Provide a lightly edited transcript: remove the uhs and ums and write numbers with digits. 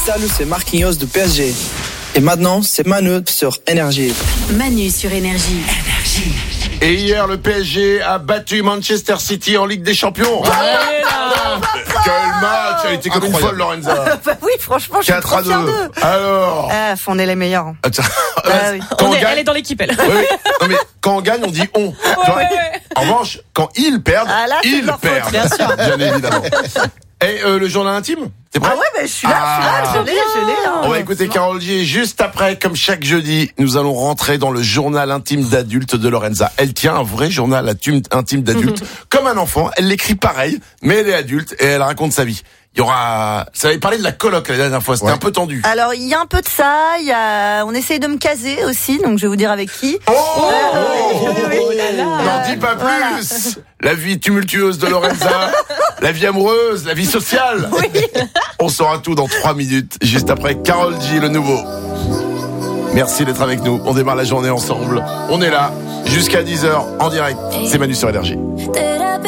salut, c'est Marquinhos de PSG. Et maintenant, c'est Manu sur Énergie. Manu sur Énergie. Et hier, le PSG a battu Manchester City en Ligue des Champions. Quel match! Elle était comme une folle, Lorenza. Bah oui, franchement, je suis trop fière d'eux. Alors. On est les meilleurs. Oui. Elle est dans l'équipe, elle. Oui. Non, mais quand on gagne, on dit on. Ouais. En revanche, quand ils perdent, là, ils perdent. Bien sûr. Bien évidemment. Et le journal intime, t'es prêt? Ah ouais, mais je suis là, je l'ai. On va écouter Carole G. Juste après, comme chaque jeudi, nous allons rentrer dans le journal intime d'adulte de Lorenza. Elle tient un vrai journal intime d'adulte, comme un enfant. Elle l'écrit pareil, mais elle est adulte et elle raconte sa vie. Il y aura, ça avait parlé de la coloc la dernière fois, c'était un peu tendu. Alors, il y a un peu de ça, on essaye de me caser aussi, donc je vais vous dire avec qui. N'en dis pas plus. Voilà. La vie tumultueuse de Lorenza, la vie amoureuse, la vie sociale. Oui. On saura tout dans 3 minutes, juste après Carole G, le nouveau. Merci d'être avec nous, on démarre la journée ensemble. On est là, jusqu'à 10h, en direct. C'est Manu sur Énergie.